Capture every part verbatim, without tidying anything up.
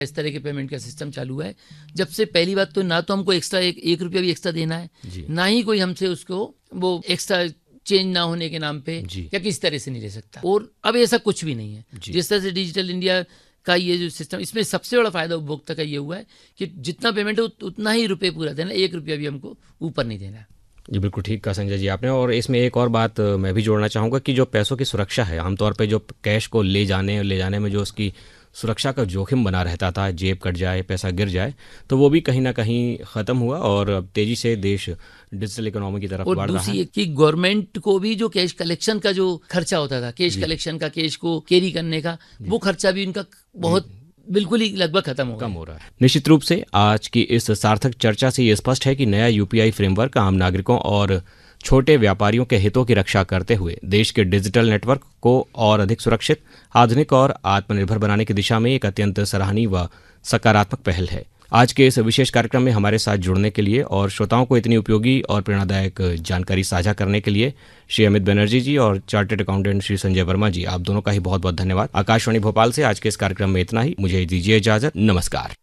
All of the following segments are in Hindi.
इस तरह के पेमेंट का सिस्टम चालू है। जब से पहली बात तो ना तो हमको एक्स्ट्रा एक, एक रुपया भी एक्स्ट्रा देना है, ना ही कोई हमसे उसको वो एक्स्ट्रा चेंज ना होने के नाम पे या किसी तरह से नहीं ले सकता। और अब ऐसा कुछ भी नहीं है। जिस तरह से डिजिटल इंडिया का ये जो सिस्टम, इसमें सबसे बड़ा फायदा उपभोक्ता का ये हुआ है कि जितना पेमेंट है उतना ही रुपये पूरा देना, एक रुपया भी हमको ऊपर नहीं देना। जी बिल्कुल ठीक कहा संजय जी आपने। और इसमें एक और बात मैं भी जोड़ना चाहूँगा कि जो पैसों की सुरक्षा है, आमतौर पे जो कैश को ले जाने और ले जाने में जो उसकी सुरक्षा का जोखिम बना रहता था, जेब कट जाए, पैसा गिर जाए, तो वो भी कहीं ना कहीं ख़त्म हुआ और अब तेज़ी से देश डिजिटल इकोनॉमी की तरफ बढ़ रहा है। और दूसरी कि गवर्नमेंट को भी जो कैश कलेक्शन का जो खर्चा होता था, कैश कलेक्शन का, कैश को कैरी करने का, वो खर्चा भी इनका बहुत बिल्कुल ही लगभग खत्म हो कम हो रहा है। निश्चित रूप से आज की इस सार्थक चर्चा से ये स्पष्ट है कि नया यूपीआई फ्रेमवर्क आम नागरिकों और छोटे व्यापारियों के हितों की रक्षा करते हुए देश के डिजिटल नेटवर्क को और अधिक सुरक्षित, आधुनिक और आत्मनिर्भर बनाने की दिशा में एक अत्यंत सराहनीय व सकारात्मक पहल है। आज के इस विशेष कार्यक्रम में हमारे साथ जुड़ने के लिए और श्रोताओं को इतनी उपयोगी और प्रेरणादायक जानकारी साझा करने के लिए श्री अमित बनर्जी जी और चार्टर्ड अकाउंटेंट श्री संजय वर्मा जी, आप दोनों का ही बहुत बहुत धन्यवाद। आकाशवाणी भोपाल से आज के इस कार्यक्रम में इतना ही। मुझे दीजिए इजाजत। नमस्कार।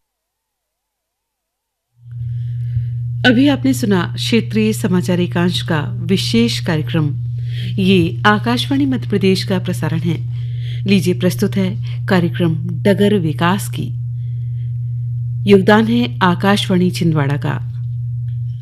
अभी आपने सुना क्षेत्रीय समाचार एकांश का विशेष कार्यक्रम। ये आकाशवाणी मध्य प्रदेश का प्रसारण है। लीजिए प्रस्तुत है कार्यक्रम डगर विकास की। योगदान है आकाशवाणी छिंदवाड़ा का।